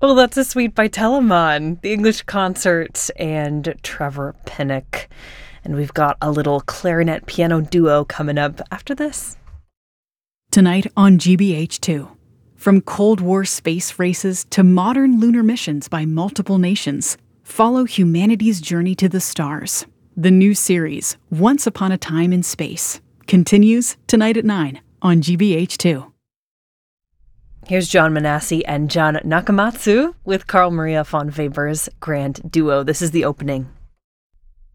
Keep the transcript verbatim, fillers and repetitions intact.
Well, that's a suite by Telemann, the English Concert, and Trevor Pinnock. And we've got a little clarinet piano duo coming up after this. Tonight on G B H two. From Cold War space races to modern lunar missions by multiple nations, follow humanity's journey to the stars. The new series, Once Upon a Time in Space, continues tonight at nine on G B H two. Here's John Manassi and John Nakamatsu with Carl Maria von Weber's grand duo. This is the opening.